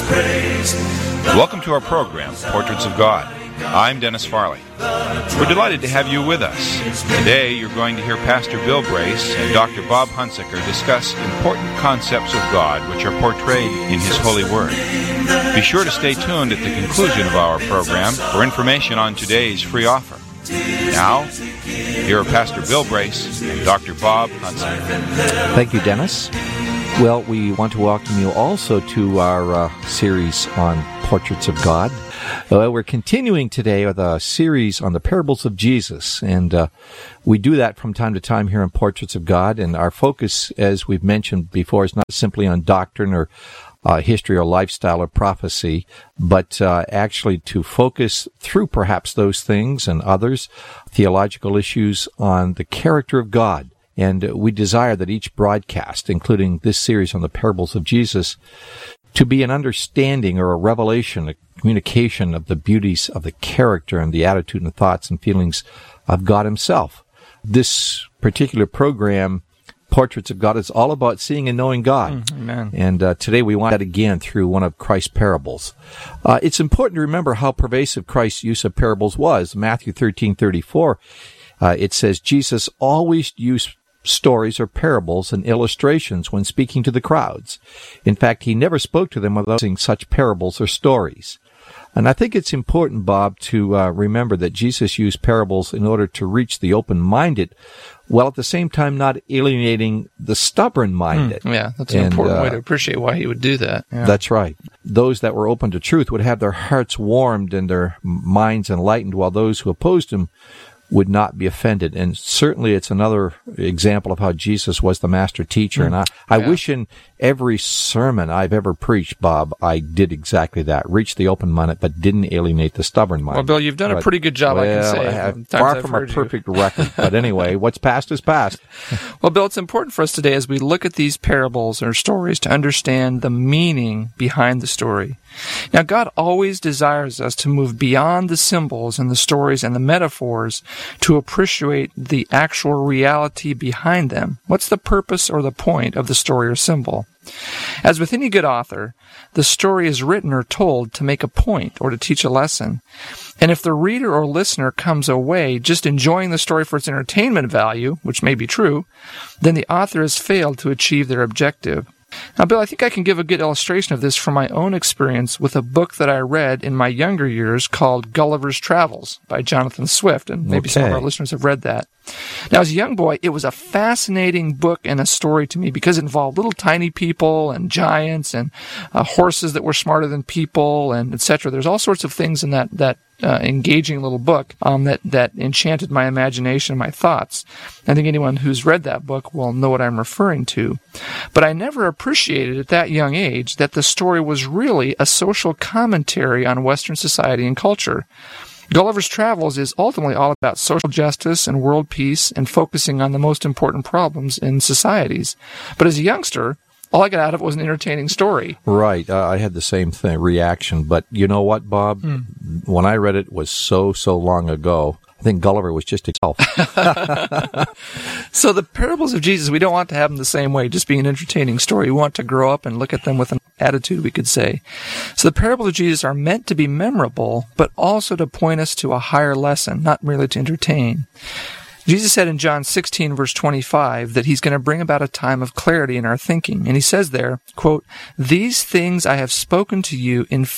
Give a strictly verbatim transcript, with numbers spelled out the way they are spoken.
Welcome to our program, Portraits of God. I'm Dennis Farley. We're delighted to have you with us. Today you're going to hear Pastor Bill Brace and Doctor Bob Hunsaker discuss important concepts of God which are portrayed in His Holy Word. Be sure to stay tuned at the conclusion of our program for information on today's free offer. Now, here are Pastor Bill Brace and Doctor Bob Hunsaker. Thank you, Dennis. Well, we want to welcome you also to our uh, series on Portraits of God. Uh, we're continuing today with a series on the parables of Jesus, and uh, we do that from time to time here in Portraits of God, and our focus, as we've mentioned before, is not simply on doctrine or uh, history or lifestyle or prophecy, but uh, actually to focus through perhaps those things and others, theological issues on the character of God. And we desire that each broadcast, including this series on the parables of Jesus, to be an understanding or a revelation, a communication of the beauties of the character and the attitude and thoughts and feelings of God Himself. This particular program, Portraits of God, is all about seeing and knowing God. Mm, amen. And uh, today we want that again through one of Christ's parables. Uh, it's important to remember how pervasive Christ's use of parables was. Matthew thirteen thirty-four, uh, it says, Jesus always used stories or parables and illustrations when speaking to the crowds. In fact, He never spoke to them without using such parables or stories. And I think it's important, Bob, to uh, remember that Jesus used parables in order to reach the open-minded, while at the same time not alienating the stubborn-minded. Mm, yeah, that's an and, important uh, way to appreciate why He would do that. Yeah. That's right. Those that were open to truth would have their hearts warmed and their minds enlightened, while those who opposed Him would not be offended. And certainly it's another example of how Jesus was the master teacher. Mm. And I, I yeah. wish in every sermon I've ever preached, Bob, I did exactly that. Reach the open-minded, but didn't alienate the stubborn mind. Well, Bill, you've done but, a pretty good job, well, I can say. I have, Times far I've from a heard perfect you. record. But anyway, what's past is past. Well, Bill, it's important for us today as we look at these parables or stories to understand the meaning behind the story. Now, God always desires us to move beyond the symbols and the stories and the metaphors to appreciate the actual reality behind them. What's the purpose or the point of the story or symbol? As with any good author, the story is written or told to make a point or to teach a lesson. And if the reader or listener comes away just enjoying the story for its entertainment value, which may be true, then the author has failed to achieve their objective. Now, Bill, I think I can give a good illustration of this from my own experience with a book that I read in my younger years called Gulliver's Travels by Jonathan Swift, and maybe okay. some of our listeners have read that. Now, as a young boy, it was a fascinating book and a story to me because it involved little tiny people and giants and uh, horses that were smarter than people and et cetera. There's all sorts of things in that that uh, engaging little book um, that, that enchanted my imagination and my thoughts. I think anyone who's read that book will know what I'm referring to. But I never appreciated at that young age that the story was really a social commentary on Western society and culture. Gulliver's Travels is ultimately all about social justice and world peace and focusing on the most important problems in societies. But as a youngster, all I got out of it was an entertaining story. Right. Uh, I had the same thing, reaction. But you know what, Bob? Mm. When I read it, it was so, so long ago. I think Gulliver was just himself. So the parables of Jesus, we don't want to have them the same way, just being an entertaining story. We want to grow up and look at them with an attitude, we could say. So the parables of Jesus are meant to be memorable, but also to point us to a higher lesson, not merely to entertain. Jesus said in John sixteen, verse twenty-five, that He's going to bring about a time of clarity in our thinking. And He says there, quote, "These things I have spoken to you in